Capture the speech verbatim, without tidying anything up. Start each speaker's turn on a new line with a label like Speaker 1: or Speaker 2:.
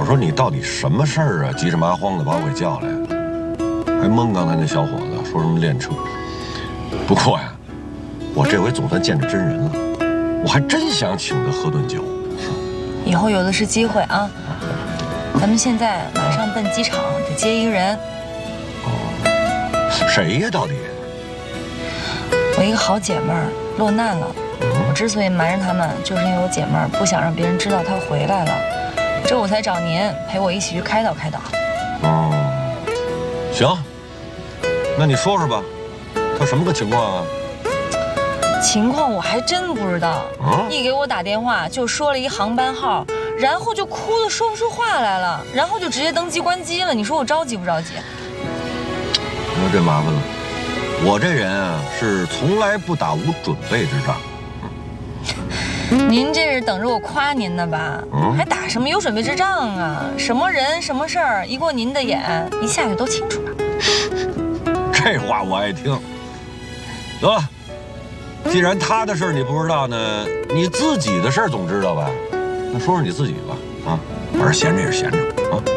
Speaker 1: 我说你到底什么事儿啊？急着麻慌的把我给叫来，还蒙刚才那小伙子说什么练车。不过呀，我这回总算见着真人了，我还真想请他喝顿酒。
Speaker 2: 以后有的是机会啊！咱们现在马上奔机场，得接一个人。
Speaker 1: 哦，谁呀？到底？
Speaker 2: 我一个好姐妹儿落难了。我之所以瞒着他们，就是因为我姐妹儿不想让别人知道她回来了，这我才找您陪我一起去开导开导。
Speaker 1: 哦，行，那你说说吧，她什么个情况啊？
Speaker 2: 情况我还真不知道。
Speaker 1: 嗯，
Speaker 2: 一给我打电话就说了一航班号，然后就哭得说不出话来了，然后就直接登机关机了。你说我着急不着急？
Speaker 1: 那这麻烦了，我这人啊是从来不打无准备之仗。
Speaker 2: 您这是等着我夸您呢吧？嗯，还打什么有准备之仗啊？什么人什么事儿，一过您的眼，一下就都清楚了。
Speaker 1: 这话我爱听。得了，既然他的事儿你不知道呢，你自己的事儿总知道吧？那说说你自己吧，啊，反正闲着也是闲着。